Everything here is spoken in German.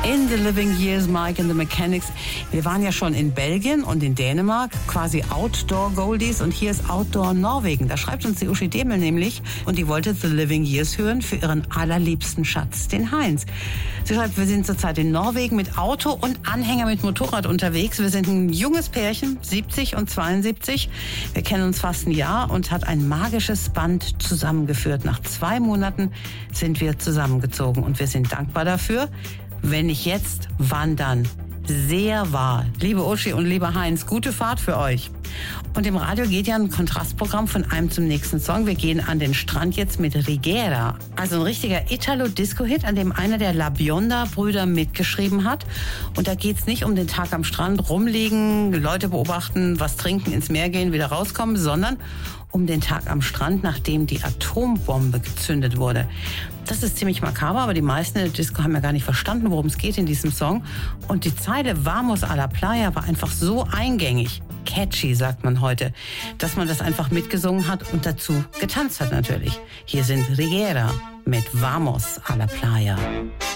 In the Living Years, Mike and the Mechanics. Wir waren ja schon in Belgien und in Dänemark, quasi Outdoor-Goldies, und hier ist Outdoor-Norwegen. Da schreibt uns die Uschi Demel nämlich, und die wollte The Living Years hören für ihren allerliebsten Schatz, den Heinz. Sie schreibt, wir sind zurzeit in Norwegen mit Auto und Anhänger mit Motorrad unterwegs. Wir sind ein junges Pärchen, 70 und 72. Wir kennen uns fast ein Jahr und hat ein magisches Band zusammengeführt. Nach 2 Monaten sind wir zusammengezogen und wir sind dankbar dafür. Wenn nicht jetzt, wann dann? Sehr wahr. Liebe Uschi und lieber Heinz, gute Fahrt für euch. Und im Radio geht ja ein Kontrastprogramm von einem zum nächsten Song. Wir gehen an den Strand jetzt mit Rigera. Also ein richtiger Italo-Disco-Hit, an dem einer der La Bionda-Brüder mitgeschrieben hat. Und da geht's nicht um den Tag am Strand, rumliegen, Leute beobachten, was trinken, ins Meer gehen, wieder rauskommen, sondern um den Tag am Strand, nachdem die Atombombe gezündet wurde. Das ist ziemlich makaber, aber die meisten in der Disco haben ja gar nicht verstanden, worum es geht in diesem Song. Und die Zeile Vamos a la Playa war einfach so eingängig, catchy, sagt man heute, dass man das einfach mitgesungen hat und dazu getanzt hat natürlich. Hier sind Rigera mit Vamos a la Playa.